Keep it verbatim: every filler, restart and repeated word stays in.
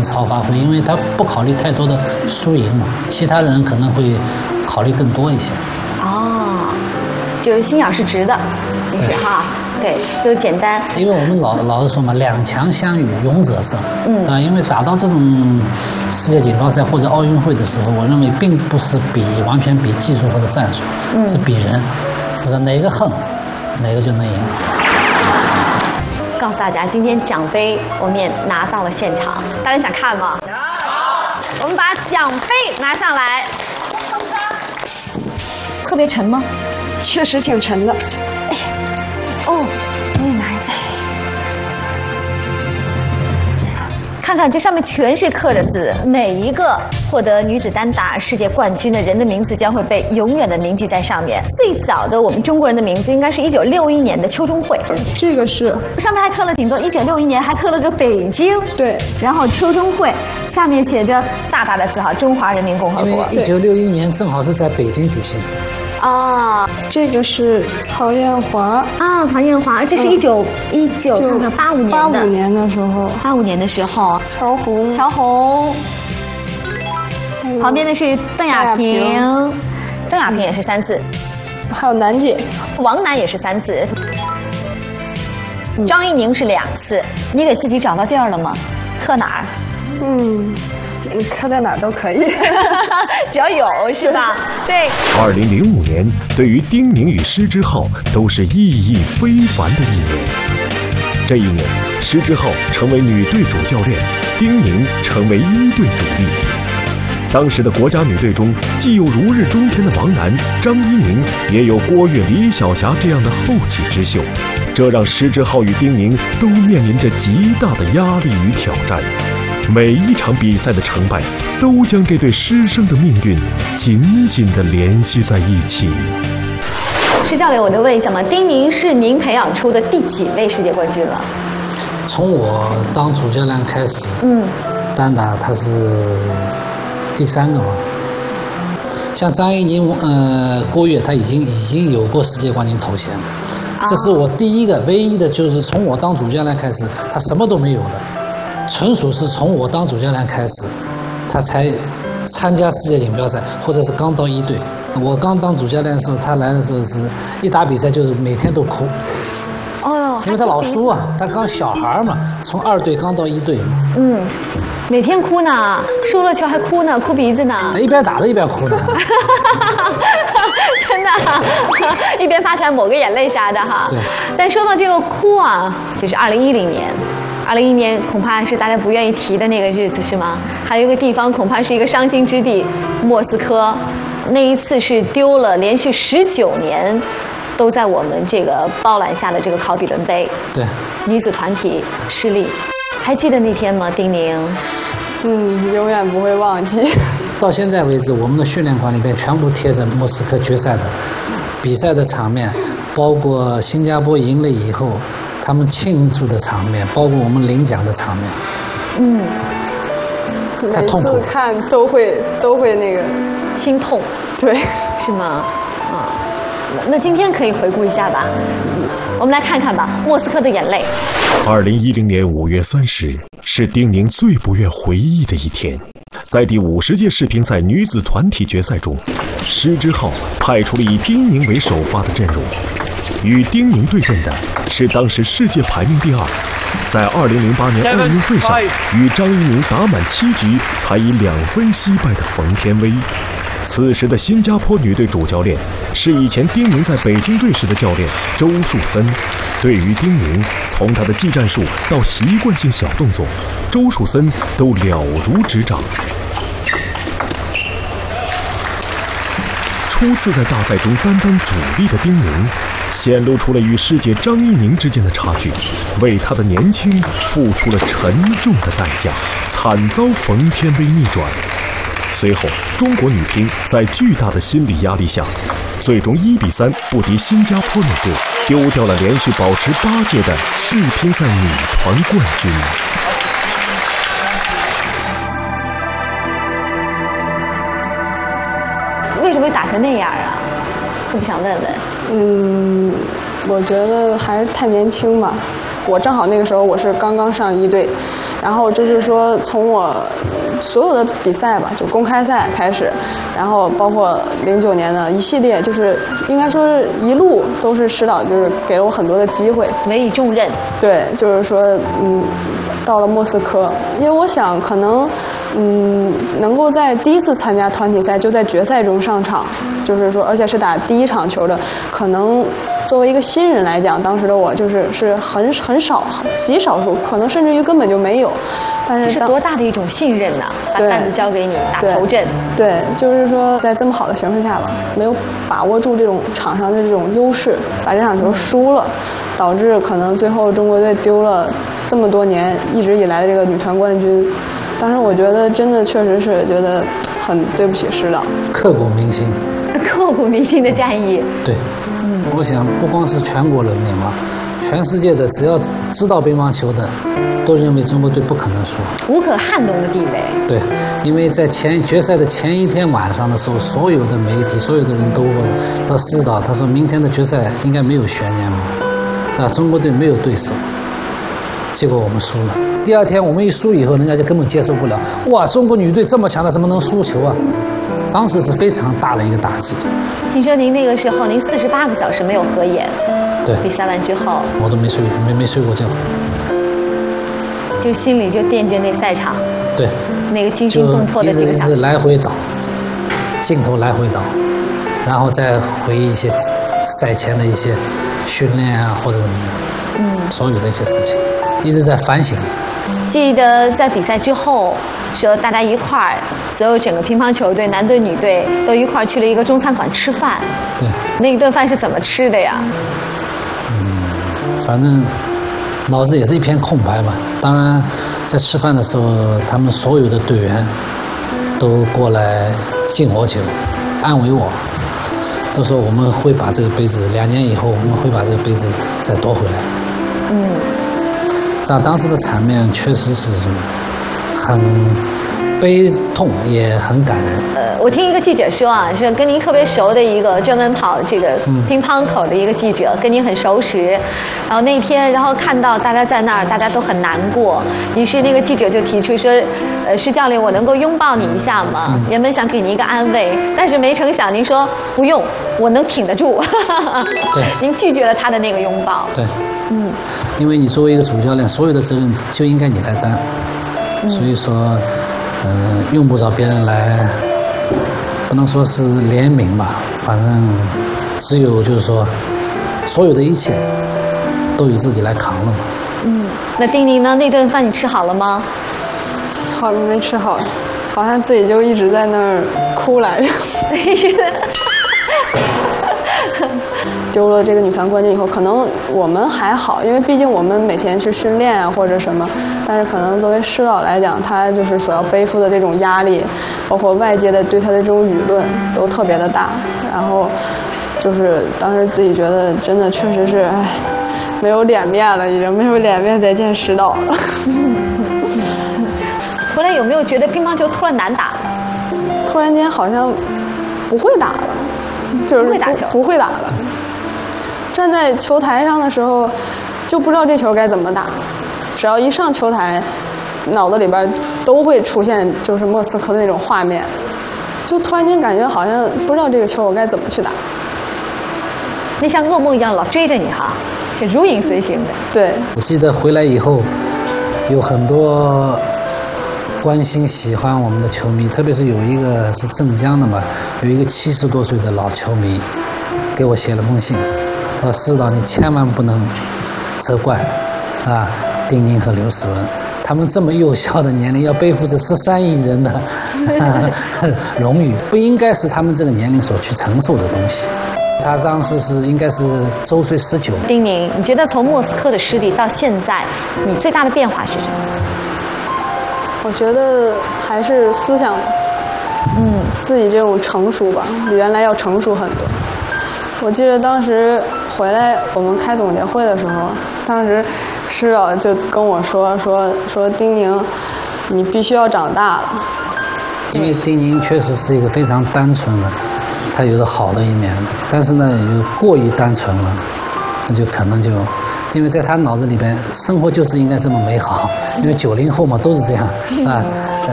超发挥，因为他不考虑太多的输赢嘛，其他人可能会考虑更多一些。 哦，就是心眼是直的，你是哈。对，都简单。因为我们老老是说嘛，两强相遇，勇者胜。嗯啊，因为打到这种世界锦标赛或者奥运会的时候，我认为并不是比完全比技术或者战术，嗯、是比人。我说哪个横，哪个就能赢。 告诉大家，今天奖杯我们也拿到了现场，大家想看吗？好，我们把奖杯拿上来。特别沉吗？ 确实挺沉的。 哎呀。哦，我也拿一下，看看这上面全是刻着字，每一个获得女子单打世界冠军的人的名字将会被永远的铭记在上面。最早的我们中国人的名字应该是一九六一年的邱中慧， 这个是上面还刻了挺多，一九六一年还刻了个北京， 对， 然后邱中慧下面写着大大的字号中华人民共和国。 因为一九六一年正好是在北京举行。 啊， 这个是曹艳华啊，曹艳华，这是一九一九看看八五年的， 八五年的时候， 八五年的时候， 乔红， 乔红，旁边的是邓亚萍，邓亚萍也是三次， 还有楠姐， 王楠也是三次，张怡宁是两次。你给自己找到地儿了吗？刻哪儿？ 嗯。你刻在哪儿都可以， 只要有是吧？对。 二零零五年对于丁宁与施之浩都是意义非凡的一年。这一年，施之浩成为女队主教练，丁宁成为一队主力。当时的国家女队中，既有如日中天的王楠、张怡宁，也有郭跃、李晓霞这样的后起之秀，这让施之浩与丁宁都面临着极大的压力与挑战。每一场比赛的成败，都将这对师生的命运紧紧地联系在一起。 施教练，我能问一下吗？丁宁是您培养出的第几位世界冠军了？ 从我当主教练开始，嗯，单打他是第三个嘛。像张怡宁、呃郭跃，他已经已经有过世界冠军头衔了。这是我第一个、唯一的，就是从我当主教练开始，他什么都没有的。纯属是从我当主教练开始，他才参加世界锦标赛，或者是刚到一队。我刚当主教练的时候，他来的时候是一打比赛就是每天都哭。哦，因为他老输啊，他刚小孩嘛，从二队刚到一队嘛。 嗯，每天哭呢，输了球还哭呢，哭鼻子呢。 一边打着一边哭呢。 真的，一边发出来抹个眼泪啥的哈。 对。 但说到这个哭啊，就是二零一零年。二零一一年恐怕是大家不愿意提的那个日子，是吗？还有一个地方恐怕是一个伤心之地，莫斯科。那一次是丢了连续十九年都在我们这个包揽下的这个考比伦杯。 对， 女子团体失利。还记得那天吗，丁宁？ 嗯，永远不会忘记。 到现在为止，我们的训练馆里边全部贴着莫斯科决赛的比赛的场面，包括新加坡赢了以后他们庆祝的场面，包括我们领奖的场面。嗯，太痛苦了， 每次看都会都会那个心痛。 对， 是吗？啊，那今天可以回顾一下吧。我们来看看吧，莫斯科的眼泪。 二零一零年五月三十日是丁宁最不愿回忆的一天。在第五十届世乒赛女子团体决赛中，施之浩派出了以丁宁为首发的阵容。与丁宁对阵的是当时世界排名第二，在二零零八年奥运会上与张怡宁打满七局才以两分惜败的冯天薇。此时的新加坡女队主教练是以前丁宁在北京队时的教练周树森。对于丁宁，从他的技战术到习惯性小动作，周树森都了如指掌。初次在大赛中担当主力的丁宁，显露出了与世界张怡宁之间的差距，为他的年轻付出了沉重的代价，惨遭冯天薇逆转。随后，中国女乒在巨大的心理压力下，最终一比三不敌新加坡女队，丢掉了连续保持八届的世乒赛女团冠军。 为什么会打成那样啊？是不是想问问？ 嗯，我觉得还是太年轻嘛。我正好那个时候我是刚刚上一队， 然后就是说从我所有的比赛吧，就公开赛开始，然后包括零九年的一系列，就是应该说是一路都是师导就是给了我很多的机会， 委以重任。 对，就是说嗯，到了莫斯科，因为我想可能嗯能够在第一次参加团体赛就在决赛中上场，就是说而且是打第一场球的，可能作为一个新人来讲，当时的我就是是很很少极少数，可能甚至于根本就没有。但是这是多大的一种信任呐、啊！把担子交给你打头阵。 对，就是说在这么好的形势下吧，没有把握住这种场上的这种优势，把这场球输了，导致可能最后中国队丢了这么多年一直以来的这个女团冠军。当时我觉得真的确实是觉得很对不起师导， 刻骨铭心。 刻骨铭心的战役。 对，嗯，我想不光是全国人民嘛，全世界的只要知道乒乓球的，都认为中国队不可能输， 无可撼动的地位。 对，因为在前决赛的前一天晚上的时候，所有的媒体、所有的人都问到师导，他说明天的决赛应该没有悬念嘛，啊，中国队没有对手，结果我们输了。第二天我们一输以后，人家就根本接受不了，哇，中国女队这么强的，怎么能输球啊？当时是非常大的一个打击。 听说您那个时候您四十八个小时没有合眼， 对， 比赛完之后我都没睡，没没睡过觉， 就心里就惦记那赛场， 对， 那个惊心动魄的这个场， 一直一直来回倒，镜头来回倒，然后再回忆一些赛前的一些训练啊或者什么的，嗯，所有的一些事情，一直在反省。 记得在比赛之后，说大家一块儿，所有整个乒乓球队，男队女队都一块儿去了一个中餐馆吃饭。 对， 那一顿饭是怎么吃的呀？ 嗯，反正脑子也是一片空白嘛。当然，在吃饭的时候，他们所有的队员都过来敬我酒，安慰我，都说我们会把这个杯子，两年以后我们会把这个杯子再夺回来。 嗯。 这样当时的场面确实是很悲痛，也很感人。 呃，我听一个记者说啊，是跟您特别熟的一个专门跑这个乒乓口的一个记者，嗯、跟您很熟识。然后那天，然后看到大家在那儿，大家都很难过。于是那个记者就提出说：“呃，施教练，我能够拥抱你一下吗？”嗯、原本想给您一个安慰，但是没成想您说不用，我能挺得住。 对， 您拒绝了他的那个拥抱。 对，嗯，因为你作为一个主教练，所有的责任就应该你来担，嗯、所以说。嗯，用不着别人来，不能说是怜悯吧，反正只有就是说，所有的一切都以自己来扛了嘛。 嗯，那丁宁呢？那顿饭你吃好了吗？ 好，没吃好，好像自己就一直在那儿哭来着。丢了这个女团冠军以后，可能我们还好，因为毕竟我们每天去训练啊或者什么，但是可能作为师导来讲，他就是所要背负的这种压力，包括外界的对他的这种舆论都特别的大，然后就是当时自己觉得真的确实是唉，没有脸面了，已经没有脸面再见师导了。 回来有没有觉得乒乓球突然难打了？ 突然间好像不会打了，就是不会打球， 不会打了。站在球台上的时候，就不知道这球该怎么打。只要一上球台，脑子里边都会出现就是莫斯科的那种画面，就突然间感觉好像不知道这个球我该怎么去打。 那像噩梦一样老追着你哈，是如影随形的。 对， 我记得回来以后，有很多关心喜欢我们的球迷，特别是有一个是镇江的嘛，有一个七十多岁的老球迷，给我写了封信。说师导，你千万不能责怪啊，丁宁和刘诗雯，他们这么幼小的年龄要背负着十三亿人的、啊、荣誉，不应该是他们这个年龄所去承受的东西。他当时是应该是周岁十九。 丁宁，你觉得从莫斯科的失利到现在，你最大的变化是什么？ 我觉得还是思想，嗯，自己这种成熟吧，比原来要成熟很多。我记得当时回来我们开总结会的时候，当时师导就跟我说说说丁宁，你必须要长大了。 因为丁宁确实是一个非常单纯的，他有着好的一面，但是呢，有过于单纯了， 那就可能就，因为在他脑子里边，生活就是应该这么美好。因为九零后嘛，都是这样啊。呃，